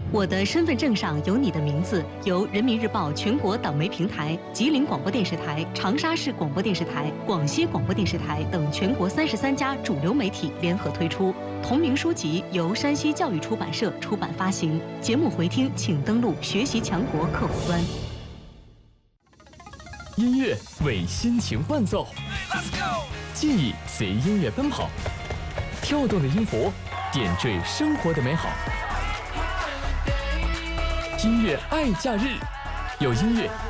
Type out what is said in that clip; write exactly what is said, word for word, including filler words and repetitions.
我的身份证上有你的名字，由人民日报全国党媒平台、吉林广播电视台、长沙市广播电视台、广西广播电视台等全国三十三家主流媒体联合推出。同名书籍由山西教育出版社出版发行。节目回听请登录学习强国客户端。 音乐为心情伴奏，记忆随音乐奔跑，跳动的音符点缀生活的美好。音乐爱假日，有音乐